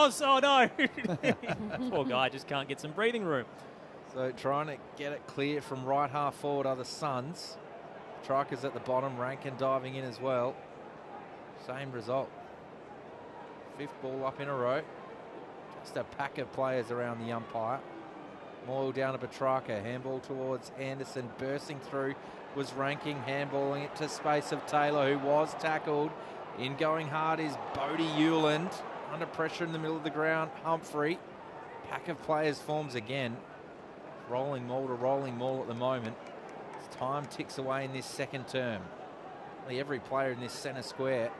Oz! Oh, no. Poor guy just can't get some breathing room. So trying to get it clear from right half forward are the Suns. Strikers at the bottom, Rankin diving in as well. Same result. 5th ball up in a row. Just a pack of players around the umpire. Moyle down to Petrarca. Handball towards Anderson. Bursting through was Rankin. Handballing it to space of Taylor, who was tackled. In going hard is Bodie Hewland. Under pressure in the middle of the ground, Humphrey. Pack of players forms again. Rolling Maul to rolling Maul at the moment. As time ticks away in this second term. Every player in this centre square.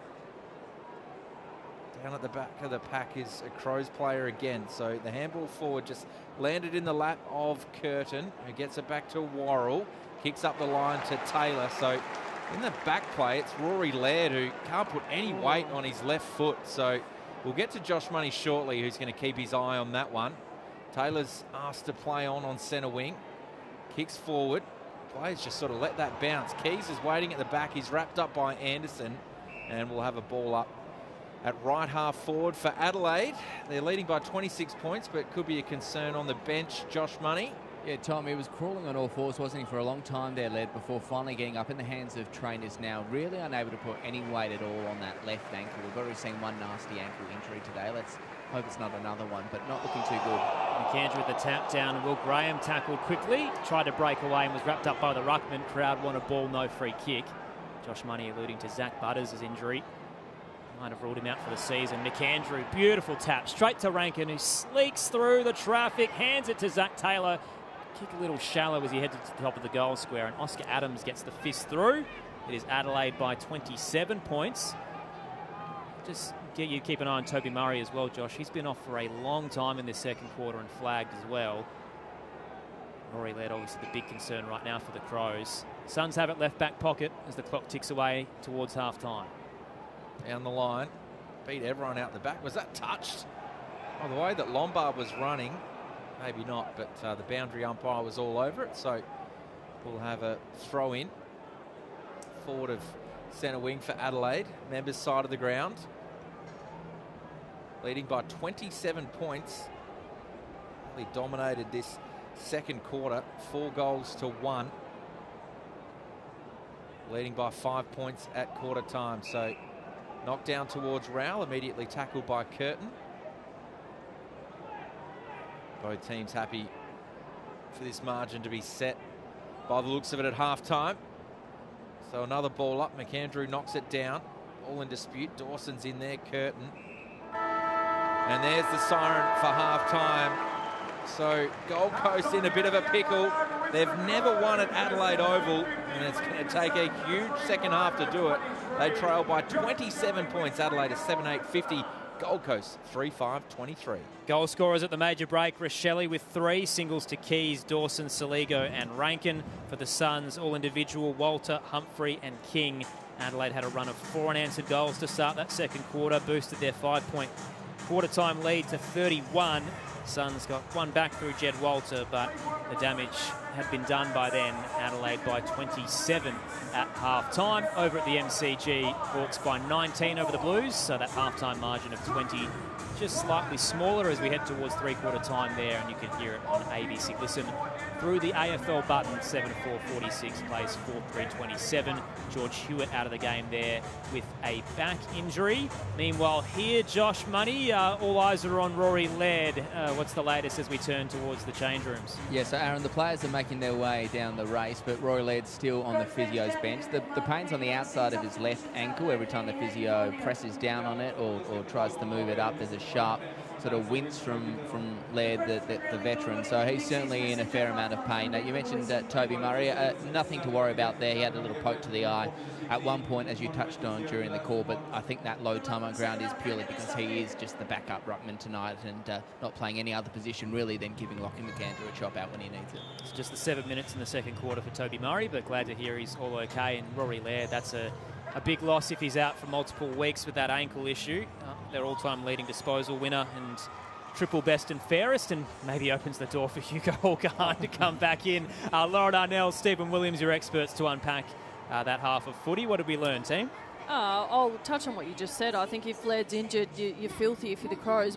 Down at the back of the pack is a Crows player again. So the handball forward just landed in the lap of Curtin, who gets it back to Worrell. Kicks up the line to Taylor. So in the back play, it's Rory Laird, who can't put any weight on his left foot. So we'll get to Josh Money shortly, who's going to keep his eye on that one. Taylor's asked to play on centre wing. Kicks forward. Players just sort of let that bounce. Keys is waiting at the back. He's wrapped up by Anderson. And we'll have a ball up at right half forward for Adelaide. They're leading by 26 points, but could be a concern on the bench. Josh Money. Yeah, Tom, he was crawling on all fours, wasn't he, for a long time there, led, before finally getting up in the hands of trainers now. Really unable to put any weight at all on that left ankle. We've already seen one nasty ankle injury today. Let's hope it's not another one, but not looking too good. McAndrew with the tap down. Will Graham tackled quickly, tried to break away and was wrapped up by the ruckman. Crowd want a ball, no free kick. Josh Money alluding to Zach Butters' injury. Might have ruled him out for the season. McAndrew, beautiful tap, straight to Rankin, who sleeks through the traffic, hands it to Zach Taylor. Kick a little shallow as he heads to the top of the goal square, and Oscar Adams gets the fist through. It is Adelaide by 27 points. Just get you keep an eye on Toby Murray as well, Josh. He's been off for a long time in this second quarter and flagged as well. Rory Laird, obviously the big concern right now for the Crows. Suns have it left back pocket as the clock ticks away towards half time. Down the line, beat everyone out the back. Was that touched? Oh, the way that Lombard was running, maybe not, but the boundary umpire was all over it. So we'll have a throw in forward of centre wing for Adelaide. Members side of the ground. Leading by 27 points. Really dominated this second quarter. 4 goals to 1. Leading by 5 points at quarter time. So knocked down towards Rowell, immediately tackled by Curtin. Both teams happy for this margin to be set by the looks of it at half-time. So another ball up. McAndrew knocks it down. All in dispute. Dawson's in there. Curtin. And there's the siren for half-time. So Gold Coast in a bit of a pickle. They've never won at Adelaide Oval, and it's going to take a huge second half to do it. They trail by 27 points. Adelaide is 7-8-50. Gold Coast 3-5-23. Goal scorers at the major break. Rochelle with 3 singles to Keys, Dawson, Saligo and Rankin. For the Suns, all individual, Walter, Humphrey and King. Adelaide had a run of 4 unanswered goals to start that second quarter, boosted their 5-point quarter-time lead to 31. Suns got one back through Jed Walter, but the damage had been done by then. Adelaide by 27 at half-time. Over at the MCG, Hawks by 19 over the Blues, so that half-time margin of 20 just slightly smaller as we head towards three-quarter time there, and you can hear it on ABC. Listen through the AFL button. 7-4-46 plays 4-3-27. George Hewitt out of the game there with a back injury. Meanwhile here, Josh Money, all eyes are on Rory Laird. What's the latest as we turn towards the change rooms? Yeah, so Aaron, the players are making their way down the race, but Rory Laird's still on the physio's bench. The pain's on the outside of his left ankle. Every time the physio presses down on it or tries to move it up, there's a sharp sort of wince from Laird, the veteran. So he's certainly in a fair amount of pain. You mentioned Toby Murray. Nothing to worry about there. He had a little poke to the eye at one point, as you touched on during the call, but I think that low time on ground is purely because he is just the backup ruckman tonight and not playing any other position really than giving Lachie McAndrew a chop out when he needs it. It's just the 7 minutes in the second quarter for Toby Murray, but glad to hear he's all okay. And Rory Laird, that's a big loss if he's out for multiple weeks with that ankle issue. Their all-time leading disposal winner and triple best and fairest, and maybe opens the door for Hugo Hawkahn to come back in. Lauren Arnell, Stephen Williams, your experts to unpack that half of footy. What did we learn, team? I'll touch on what you just said. I think if Laird's injured, you're filthy if you're the Crows.